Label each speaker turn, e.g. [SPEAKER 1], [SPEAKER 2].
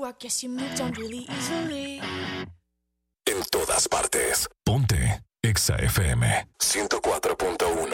[SPEAKER 1] I guess you moved on really easily.
[SPEAKER 2] En todas partes. Ponte Exa FM 104.1.